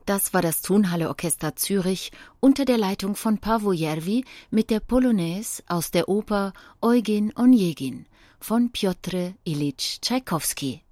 Das war das Tonhalle Orchester Zürich unter der Leitung von Paavo Järvi mit der Polonaise aus der Oper Eugen Onegin von Pjotr Iljitsch Tschaikowski.